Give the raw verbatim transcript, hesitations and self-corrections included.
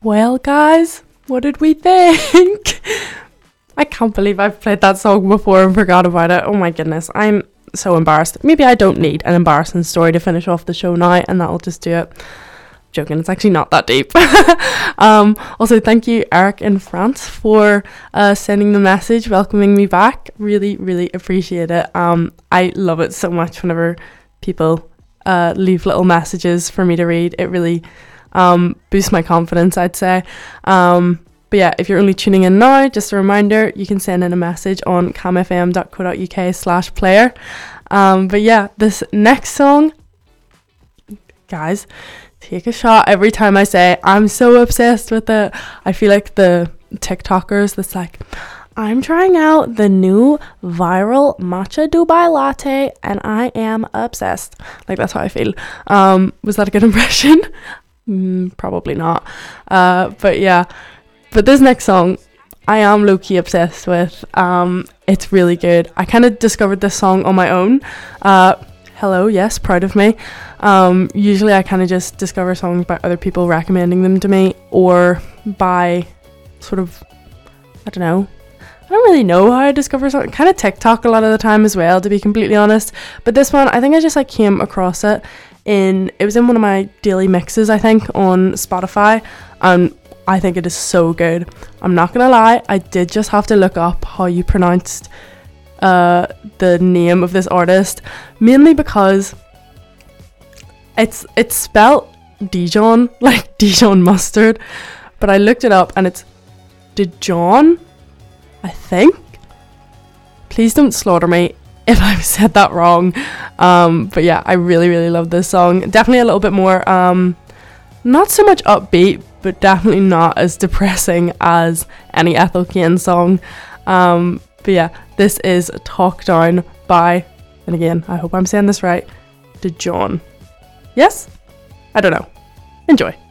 Well, guys, what did we think? I can't believe I've played that song before and forgot about it. Oh my goodness, I'm so embarrassed. Maybe I don't need an embarrassing story to finish off the show now, and that'll just do it. Joking, it's actually not that deep. um, also, thank you, Eric in France, for uh, sending the message, welcoming me back. Really, really appreciate it. Um, I love it so much whenever people uh, leave little messages for me to read. It really um, boosts my confidence, I'd say. Um, but yeah, if you're only tuning in now, just a reminder, you can send in a message on camfm.co.uk slash player. Um, but yeah, this next song, guys, take a shot every time I say I'm so obsessed with it. I feel like the TikTokers that's like, I'm trying out the new viral matcha Dubai latte and I am obsessed. Like, that's how I feel. Um, was that a good impression? mm, probably not. Uh, but yeah, but this next song I am low-key obsessed with. Um, it's really good. I kind of discovered this song on my own. Uh, hello, yes, proud of me. Um, usually I kind of just discover songs by other people recommending them to me, or by sort of, I don't know, I don't really know how I discover something. Kind of TikTok a lot of the time as well, to be completely honest. But this one, I think I just like came across it in, it was in one of my daily mixes, I think, on Spotify, and I think it is so good. I'm not gonna lie, I did just have to look up how you pronounced uh, the name of this artist, mainly because it's it's spelt Dijon, like Dijon mustard, but I looked it up and it's Dijon, I think. Please don't slaughter me if I've said that wrong. Um, but yeah, I really, really love this song. Definitely a little bit more, um, not so much upbeat, but definitely not as depressing as any Ethel Cain song. Um, but yeah, this is Talk Down by, and again, I hope I'm saying this right, Dijon. Yes? I don't know. Enjoy.